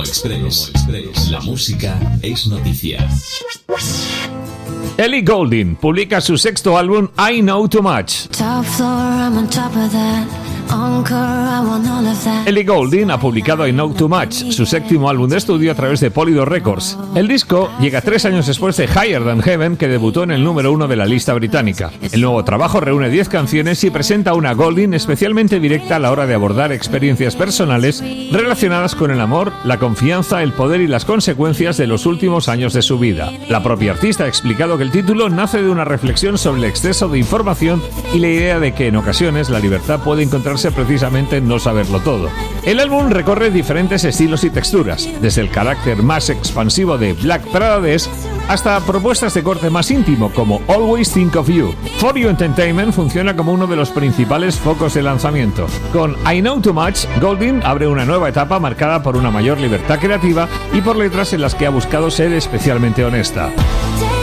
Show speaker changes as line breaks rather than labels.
Promo Express. La música es noticia.
Ellie Goulding publica su sexto álbum I Know Too Much. Ellie Goulding ha publicado I Know Too Much, su séptimo álbum de estudio a través de Polydor Records. El disco llega 3 años después de Higher Than Heaven, que debutó en el número 1 de la lista británica. El nuevo trabajo reúne 10 canciones y presenta una Goulding especialmente directa a la hora de abordar experiencias personales relacionadas con el amor, la confianza, el poder y las consecuencias de los últimos años de su vida. La propia artista ha explicado que el título nace de una reflexión sobre el exceso de información y la idea de que en ocasiones la libertad puede encontrarse precisamente en no saberlo todo. El álbum recorre diferentes estilos y texturas, desde el carácter más expansivo de Black Paradise hasta propuestas de corte más íntimo como Always Think of You. For You Entertainment funciona como uno de los principales focos de lanzamiento. Con I Know Too Much, Goulding abre una nueva etapa marcada por una mayor libertad creativa y por letras en las que ha buscado ser especialmente honesta.